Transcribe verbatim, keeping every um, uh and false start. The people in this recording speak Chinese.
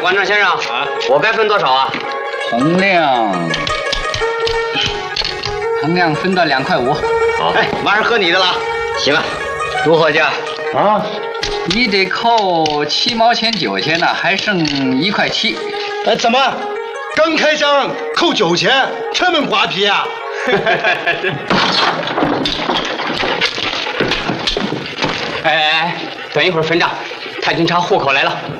管账先生啊，我该分多少啊？ 衡量，衡量分到两块五。 好，哎，完事喝你的了。行啊，如何价？ 啊，你得扣七毛钱九钱呢，还剩一块七。 哎，怎么？刚开张扣九钱，这么瓜皮啊？ 哎哎哎，等一会儿分账，太君查户口来了。